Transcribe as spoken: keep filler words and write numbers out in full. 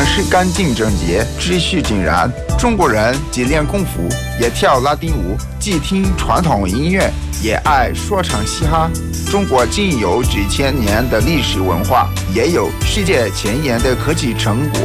城市干净整洁，秩序井然。中国人既练功夫，也跳拉丁舞，既听传统音乐，也爱说唱嘻哈。中国仅有几千年的历史文化，也有世界前沿的科技成果。